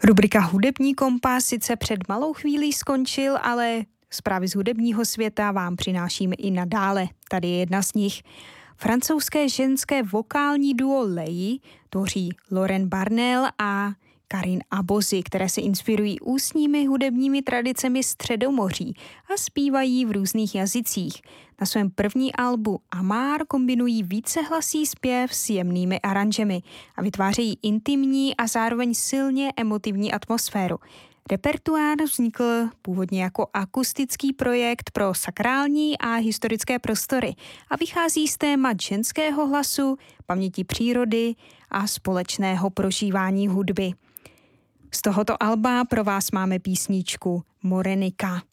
Rubrika Hudební kompas sice před malou chvílí skončil, ale zprávy z hudebního světa vám přinášíme i nadále. Tady je jedna z nich. Francouzské ženské vokální duo Lei tvoří Lauren Barnell a Karin Abozy, které se inspirují ústními hudebními tradicemi Středomoří a zpívají v různých jazycích. Na svém první albu Amar kombinují vícehlasý zpěv s jemnými aranžemi a vytvářejí intimní a zároveň silně emotivní atmosféru. Repertoár vznikl původně jako akustický projekt pro sakrální a historické prostory a vychází z témat ženského hlasu, paměti přírody a společného prožívání hudby. Z tohoto alba pro vás máme písničku Morenika.